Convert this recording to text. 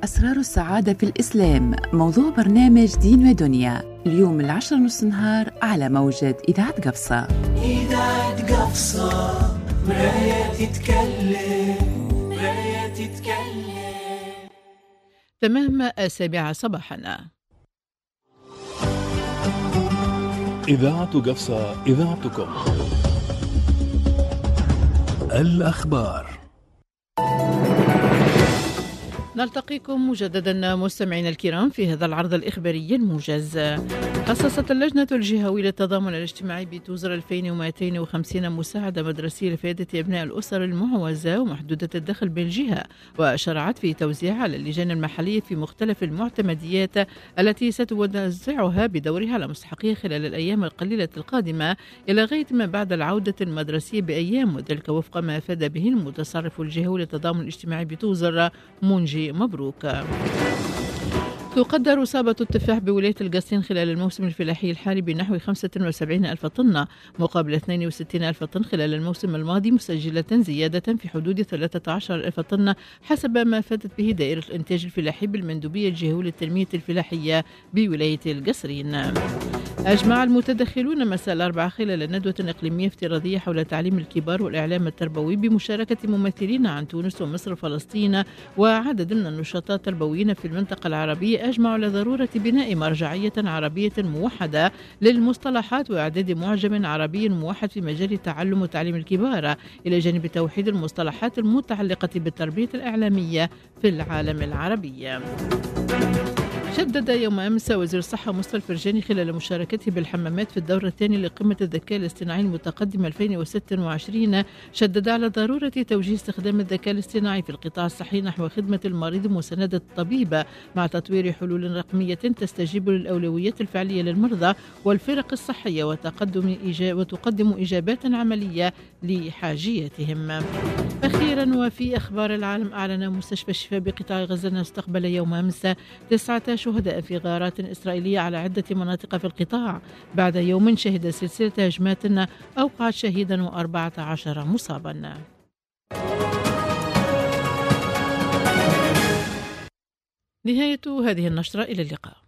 أسرار السعادة في الإسلام، موضوع برنامج دين ودنيا، اليوم 10:30 على موجة إذاعة قفصة. إذاعة قفصة، مراية تتكلم، مراية تتكلم. تمام 7 صباحا. إذاعة قفصة، إذاعتكم. الأخبار. نلتقيكم مجددا مستمعينا الكرام في هذا العرض الإخباري الموجز. خصصت اللجنة الجهوية للتضامن الاجتماعي بتوزر 2250 مساعدة مدرسية لفائدة أبناء الأسر المعوزة ومحدودة الدخل بالجهة، وشرعت في توزيعها على اللجان المحلية في مختلف المعتمديات التي ستوزعها بدورها على مستحقيها خلال الأيام القليلة القادمة إلى غاية ما بعد العودة المدرسية بأيام، وذلك وفق ما أفاد به المتصرف الجهوي للتضامن الاجتماعي بتوزر منجي مبروك. تقدر إصابة التفاح بولاية القصرين خلال الموسم الفلاحي الحالي بنحو 75 ألف طن مقابل 62 ألف طن خلال الموسم الماضي، مسجلة زيادة في حدود 13 ألف طن حسب ما فاتت به دائرة الإنتاج الفلاحي بالمندوبية الجهوية للتنمية الفلاحية بولاية القصرين. أجمع المتدخلون مساء الأربعاء خلال ندوة إقليمية افتراضية حول تعليم الكبار والإعلام التربوي بمشاركة ممثلين عن تونس ومصر وفلسطين وعدد من النشطاء التربويين في المنطقة العربية، أجمعوا على ضرورة بناء مرجعية عربية موحدة للمصطلحات وإعداد معجم عربي موحد في مجال تعلم وتعليم الكبار، إلى جانب توحيد المصطلحات المتعلقة بالتربية الإعلامية في العالم العربي. شدد يوم أمس وزير الصحة مصطفى الفرجاني خلال مشاركته بالحمامات في الدورة الثانية لقمة الذكاء الاصطناعي المتقدمة 2026، شدد على ضرورة توجيه استخدام الذكاء الاصطناعي في القطاع الصحي نحو خدمة المريض ومساندة الطبيب، مع تطوير حلول رقمية تستجيب للأولويات الفعلية للمرضى والفرق الصحية وتقدم إجابات عملية لحاجياتهم. أخيرا وفي أخبار العالم، أعلن مستشفى الشفاء بقطاع غزة أنه استقبل يوم أمس 9 شهداء في غارات إسرائيلية على عدة مناطق في القطاع بعد يوم شهد سلسلة هجمات أوقعت شهيدا و14 مصابا. نهاية هذه النشرة، إلى اللقاء.